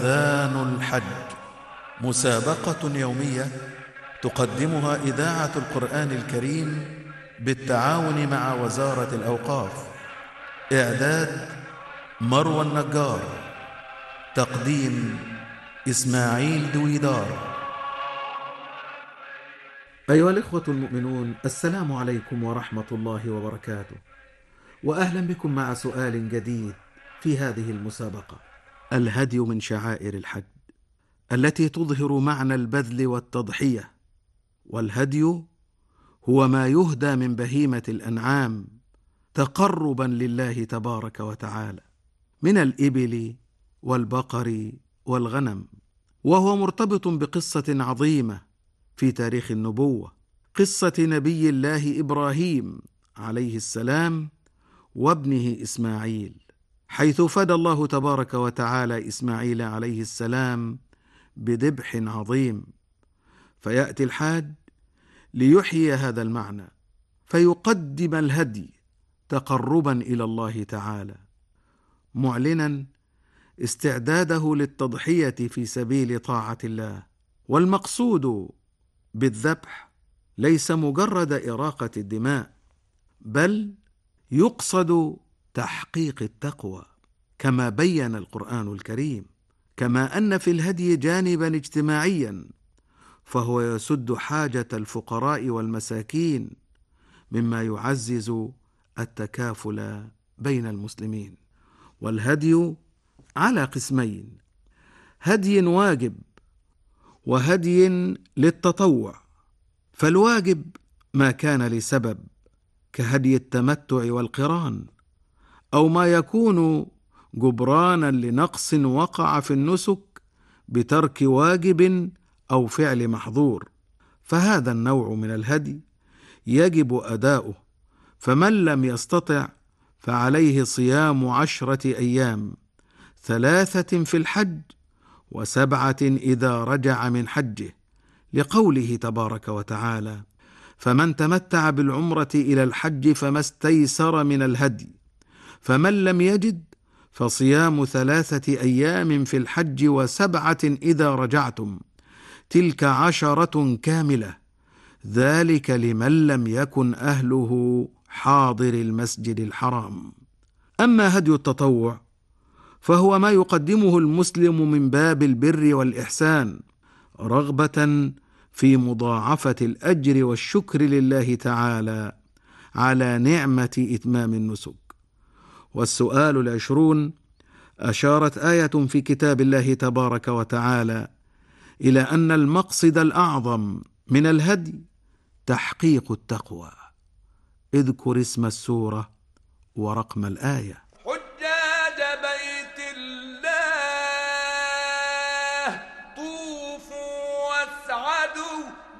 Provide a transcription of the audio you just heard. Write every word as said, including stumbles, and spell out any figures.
آذان الحج، مسابقة يومية تقدمها إذاعة القرآن الكريم بالتعاون مع وزارة الأوقاف. إعداد مروى النجار، تقديم إسماعيل دويدار. أيها الإخوة المؤمنون، السلام عليكم ورحمة الله وبركاته، وأهلا بكم مع سؤال جديد في هذه المسابقة. الهدي من شعائر الحج التي تظهر معنى البذل والتضحية، والهدي هو ما يهدى من بهيمة الأنعام تقربا لله تبارك وتعالى من الإبل والبقر والغنم، وهو مرتبط بقصة عظيمة في تاريخ النبوة، قصة نبي الله إبراهيم عليه السلام وابنه إسماعيل، حيث فدى الله تبارك وتعالى إسماعيل عليه السلام بذبح عظيم. فيأتي الحاج ليحيي هذا المعنى فيقدم الهدي تقربا إلى الله تعالى، معلنا استعداده للتضحية في سبيل طاعة الله. والمقصود بالذبح ليس مجرد إراقة الدماء، بل يقصد تحقيق التقوى كما بين القرآن الكريم، كما أن في الهدي جانبا اجتماعيا، فهو يسد حاجة الفقراء والمساكين مما يعزز التكافل بين المسلمين. والهدي على قسمين: هدي واجب وهدي للتطوع. فالواجب ما كان لسبب كهدي التمتع والقران، أو ما يكون جبرانا لنقص وقع في النسك بترك واجب أو فعل محظور، فهذا النوع من الهدي يجب أداؤه. فمن لم يستطع فعليه صيام عشرة أيام، ثلاثة في الحج وسبعة إذا رجع من حجه، لقوله تبارك وتعالى: فمن تمتع بالعمرة إلى الحج فما استيسر من الهدي، فمن لم يجد فصيام ثلاثة أيام في الحج وسبعة إذا رجعتم، تلك عشرة كاملة، ذلك لمن لم يكن أهله حاضر المسجد الحرام. أما هدي التطوع فهو ما يقدمه المسلم من باب البر والإحسان، رغبة في مضاعفة الأجر والشكر لله تعالى على نعمة إتمام النسك. والسؤال العشرون: أشارت آية في كتاب الله تبارك وتعالى إلى أن المقصد الأعظم من الهدي تحقيق التقوى. اذكر اسم السورة ورقم الآية.